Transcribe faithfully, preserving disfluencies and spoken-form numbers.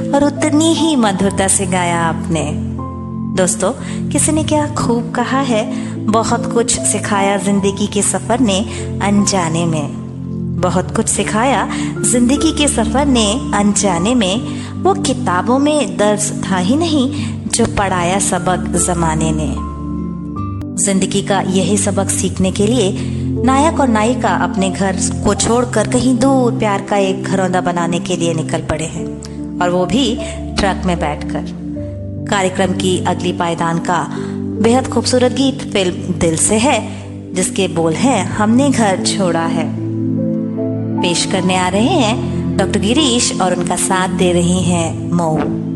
और उतनी ही मधुरता से गाया आपने। दोस्तों, किसी ने क्या खूब कहा है, बहुत कुछ सिखाया जिंदगी के सफर ने अनजाने में। बहुत कुछ सिखाया जिंदगी के सफर ने अनजाने में। वो किताबों में दर्ज था ही नहीं जो पढ़ाया सबक जमाने ने। जिंदगी का यही सबक सीखने के लिए नायक और नायिका अपने घर को छोड़कर कहीं दूर प्यार का एक घरौंदा बनाने के लिए निकल पड़े हैं, और वो भी ट्रक में बैठकर। कार्यक्रम की अगली पायदान का बेहद खूबसूरत गीत फिल्म दिल से है, जिसके बोल हैं हमने घर छोड़ा है। पेश करने आ रहे हैं डॉक्टर गिरीश और उनका साथ दे रही हैं मऊ।